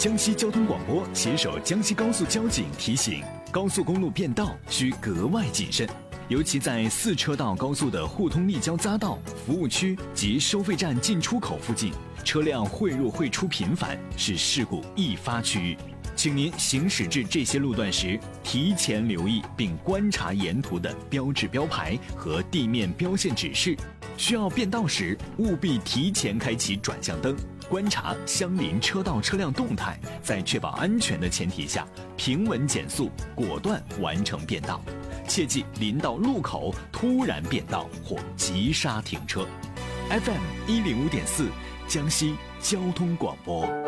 江西交通广播携手江西高速交警提醒：高速公路变道需格外谨慎，尤其在4车道高速的互通立交匝道、服务区及收费站进出口附近，车辆汇入汇出频繁，是事故易发区域。请您行驶至这些路段时，提前留意并观察沿途的标志标牌和地面标线指示。需要变道时，务必提前开启转向灯，观察相邻车道车辆动态，在确保安全的前提下，平稳减速，果断完成变道。切忌临到路口突然变道或急刹停车。FM105.4，江西交通广播。